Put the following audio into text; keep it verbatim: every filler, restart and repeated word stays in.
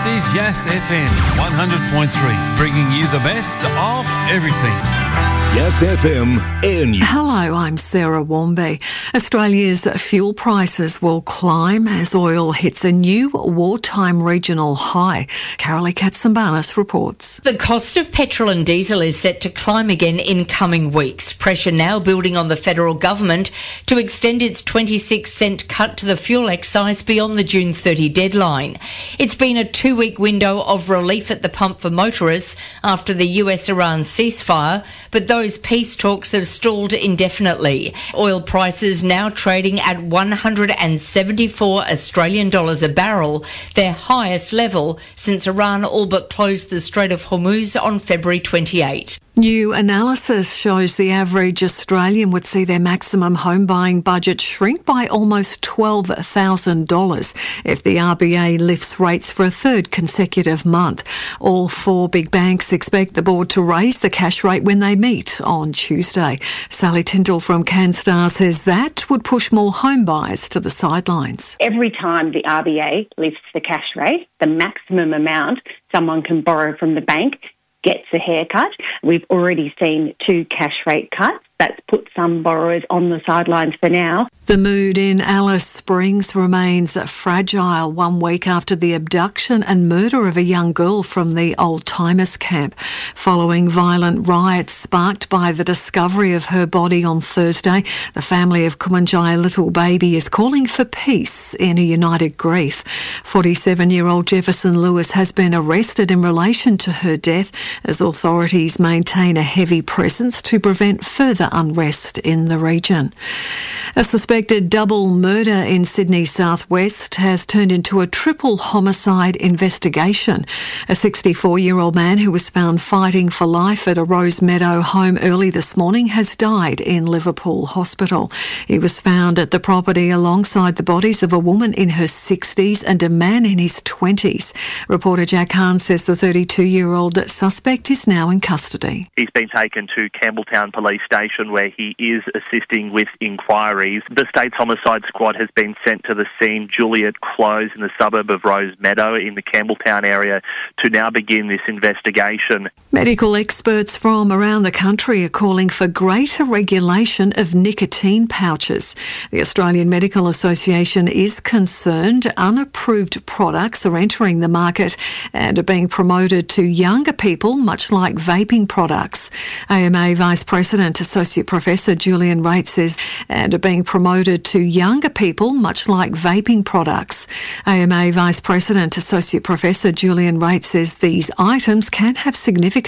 is Yes F M one hundred point three, bringing you the best of everything. Yes F M Air News. Hello, I'm Sarah Womby. Australia's fuel prices will climb as oil hits a new wartime regional high. Carolee Katsambanis reports. The cost of petrol and diesel is set to climb again in coming weeks. Pressure now building on the federal government to extend its twenty-six cent cut to the fuel excise beyond the June thirtieth deadline. It's been a two-week window of relief at the pump for motorists after the U S-Iran ceasefire, but those peace talks have stalled indefinitely. Oil prices now trading at one hundred seventy-four Australian dollars a barrel, their highest level since Iran all but closed the Strait of Hormuz on February twenty-eighth. New analysis shows the average Australian would see their maximum home buying budget shrink by almost twelve thousand dollars if the R B A lifts rates for a third consecutive month. All four big banks expect the board to raise the cash rate when they meet on Tuesday. Sally Tyndall from CanStar says that would push more home buyers to the sidelines. Every time the R B A lifts the cash rate, the maximum amount someone can borrow from the bank gets a haircut. We've already seen two cash rate cuts. That's put some borrowers on the sidelines for now. The mood in Alice Springs remains fragile one week after the abduction and murder of a young girl from the Old Timers camp. Following violent riots sparked by the discovery of her body on Thursday, the family of Kumanjaya Little Baby is calling for peace in a united grief. forty-seven-year-old Jefferson Lewis has been arrested in relation to her death as authorities maintain a heavy presence to prevent further unrest in the region. A suspected double murder in Sydney southwest has turned into a triple homicide investigation. A sixty-four-year-old man who was found fighting for life at a Rosemeadow home early this morning has died in Liverpool Hospital. He was found at the property alongside the bodies of a woman in her sixties and a man in his twenties. Reporter Jack Hahn says the thirty-two-year-old suspect is now in custody. He's been taken to Campbelltown Police Station where he is assisting with inquiries. The State's Homicide Squad has been sent to the scene, Juliet Close, in the suburb of Rosemeadow in the Campbelltown area, to now begin this investigation. Medical experts from around the country are calling for greater regulation of nicotine pouches. The Australian Medical Association is concerned unapproved products are entering the market and are being promoted to younger people, much like vaping products. A M A Vice President Associate Professor Julian Wright says and are being promoted to younger people, much like vaping products. A M A Vice President Associate Professor Julian Wright says these items can have significant